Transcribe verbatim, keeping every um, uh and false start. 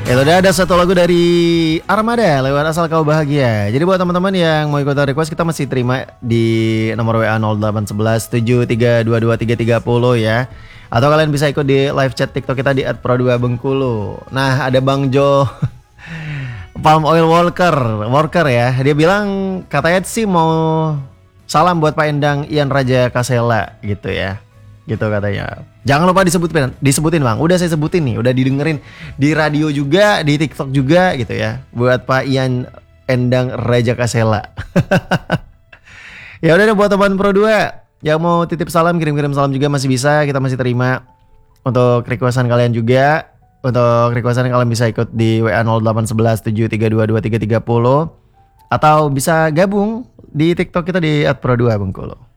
Itu udah ada satu lagu dari Armada lewat Asal Kau Bahagia. Jadi buat teman-teman yang mau ikutan request, kita masih terima di nomor W A nol delapan satu satu tujuh tiga dua dua tiga tiga nol ya. Atau kalian bisa ikut di live chat TikTok kita di at pro dua bengkulu. Nah, ada Bang Jo Palm Oil Walker, Walker ya. Dia bilang katanya sih mau salam buat Pak Endang Ian Raja Kasela gitu ya. Gitu katanya. Jangan lupa disebutin, disebutin Bang. Udah saya sebutin nih, udah didengerin di radio juga, di TikTok juga gitu ya. Buat Pak Ian Endang Raja Kasela. Ya udah deh buat teman Pro dua yang mau titip salam, kirim-kirim salam juga masih bisa, kita masih terima. Untuk requestan kalian juga, untuk requestan kalian bisa ikut di W A nol delapan satu satu tujuh tiga dua dua tiga tiga nol atau bisa gabung di TikTok kita di at pro dua bengkulu.